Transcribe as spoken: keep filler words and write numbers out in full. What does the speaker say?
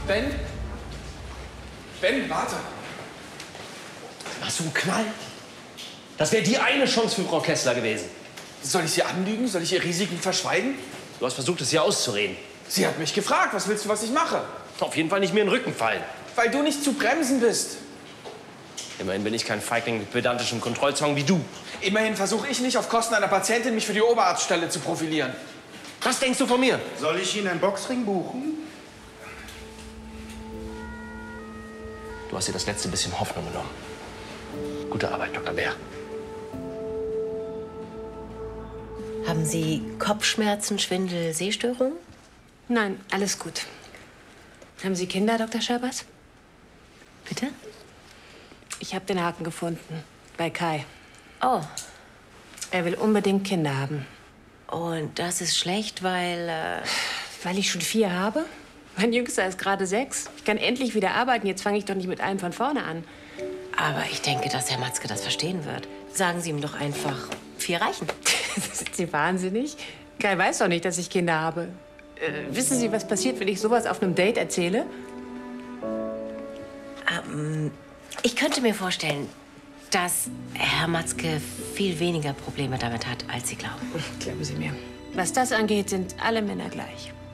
Ben? Ben, warte. Hast du einen Knall? Das wäre die eine Chance für Frau Kessler gewesen. Soll ich sie anlügen? Soll ich ihr Risiken verschweigen? Du hast versucht, es ihr auszureden. Sie hat mich gefragt, was willst du, was ich mache? Auf jeden Fall nicht mir in den Rücken fallen. Weil du nicht zu bremsen bist. Immerhin bin ich kein Feigling mit pedantischem Kontrollzwang wie du. Immerhin versuche ich nicht, auf Kosten einer Patientin mich für die Oberarztstelle zu profilieren. Was denkst du von mir? Soll ich Ihnen einen Boxring buchen? Du hast dir das letzte bisschen Hoffnung genommen. Gute Arbeit, Doktor Bär. Haben Sie Kopfschmerzen, Schwindel, Sehstörungen? Nein, alles gut. Haben Sie Kinder, Doktor Scherbers? Bitte? Ich habe den Haken gefunden. Bei Kai. Oh. Er will unbedingt Kinder haben. Und das ist schlecht, weil... Äh Weil ich schon vier habe? Mein Jüngster ist gerade sechs. Ich kann endlich wieder arbeiten. Jetzt fange ich doch nicht mit einem von vorne an. Aber ich denke, dass Herr Matzke das verstehen wird. Sagen Sie ihm doch einfach, vier reichen. Sind Sie wahnsinnig? Kai weiß doch nicht, dass ich Kinder habe. Äh, wissen Sie, was passiert, wenn ich sowas auf einem Date erzähle? Ähm, ich könnte mir vorstellen, dass Herr Matzke viel weniger Probleme damit hat, als Sie glauben. Glauben Sie mir. Was das angeht, sind alle Männer gleich.